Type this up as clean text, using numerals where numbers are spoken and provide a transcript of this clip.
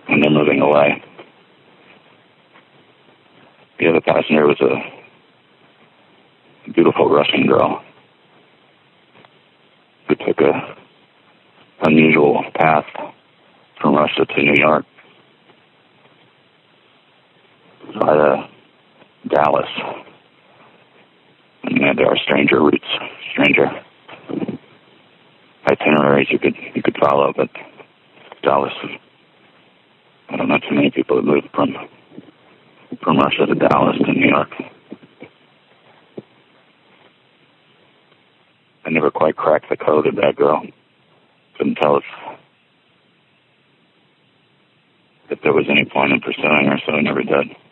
and they're moving away. The other passenger was a beautiful Russian girl who took a unusual path from Russia to New York via Dallas. And there are stranger routes, stranger itineraries you could follow, but Dallas, I don't know too many people that moved from Russia to Dallas to New York. I never quite cracked the code of that girl. Couldn't tell if there was any point in pursuing her, so I never did.